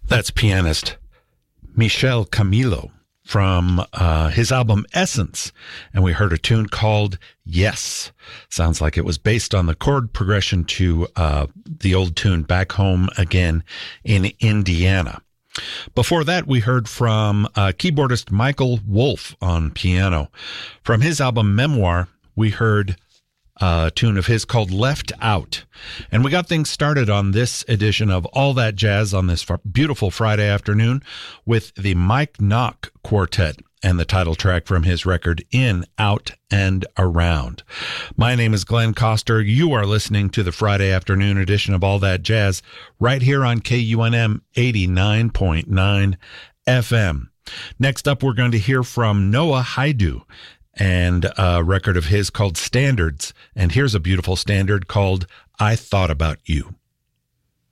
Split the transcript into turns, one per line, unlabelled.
That's pianist Michel Camilo from his album Essence, and we heard a tune called Yes. Sounds like it was based on the chord progression to the old tune Back Home Again in Indiana. Before that, we heard from keyboardist Michael Wolff on piano. From his album Memoir, we heard a tune of his called Left Out. And we got things started on this edition of All That Jazz on this beautiful Friday afternoon with the Mike Nock Quartet and the title track from his record In, Out, and Around. My name is Glenn Coster. You are listening to the Friday afternoon edition of All That Jazz right here on KUNM 89.9 FM. Next up, we're going to hear from Noah Haidu and a record of his called Standards. And here's a beautiful standard called I Thought About You.